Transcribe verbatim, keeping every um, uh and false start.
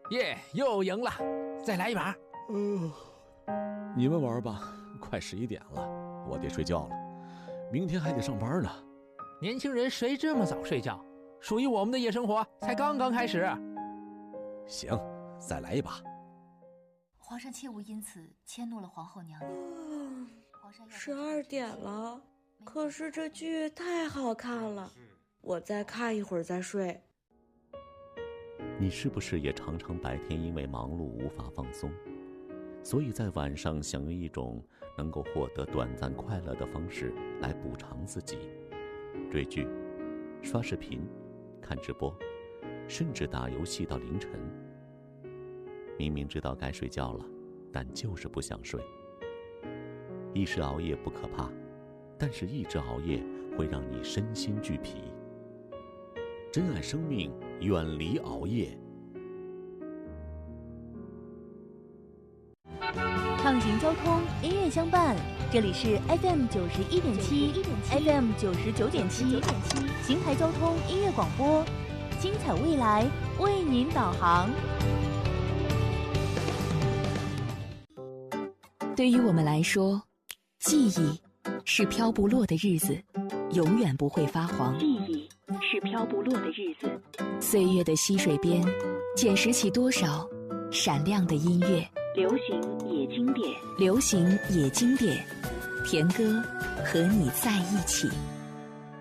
耶，又赢了，再来一把。 嗯、呃，你们玩吧，快十一点了，我得睡觉了，明天还得上班呢。 年轻人谁这么早睡觉？属于我们的夜生活才刚刚开始。 行，再来一把。 皇上切勿因此迁怒了皇后娘娘。 嗯，十二点了，可是这剧太好看了，我再看一会儿再睡。 你是不是也常常白天因为忙碌无法放松，所以在晚上想用一种能够获得短暂快乐的方式来补偿自己？追剧、刷视频、看直播，甚至打游戏到凌晨。明明知道该睡觉了，但就是不想睡。一时熬夜不可怕，但是一直熬夜会让你身心俱疲。珍爱生命，远离熬夜。 畅行交通，音乐相伴，这里是 F M 九十一点七 ，F M 九十九点七，邢台交通音乐广播，精彩未来为您导航。 对于我们来说，记忆是飘不落的日子，永远不会发黄。 记忆是飘不落的日子， 岁月的溪水边，捡拾起多少闪亮的音乐。 流行也经典， 流行也经典，田歌和你在一起。